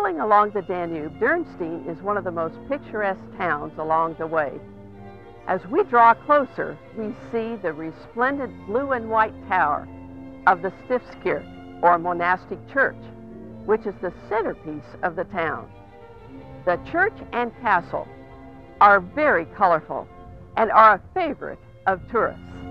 Traveling along the Danube, Dürnstein is one of the most picturesque towns along the way. As we draw closer, we see the resplendent blue and white tower of the Stiftskirche, or monastic church, which is the centerpiece of the town. The church and castle are very colorful and are a favorite of tourists.